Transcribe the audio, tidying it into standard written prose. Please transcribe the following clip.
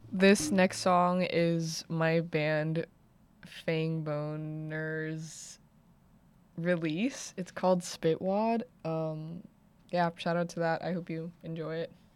This next song is my band Fangboner's release. It's called Spitwad. Yeah, shout out to that. I hope you enjoy it.